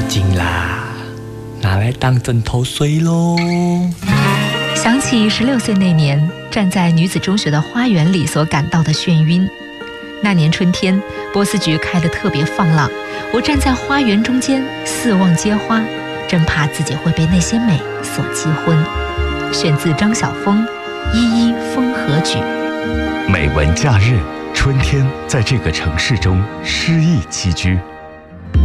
经啦，拿来当枕头睡咯。 想起16岁那年，站在女子中学的花园里所感到的眩晕。那年春天，波斯菊开得特别放浪，我站在花园中间四望皆花，真怕自己会被那些美所击昏。选自张晓峰《依依风和举》。 美文假日，春天在这个城市中诗意栖居。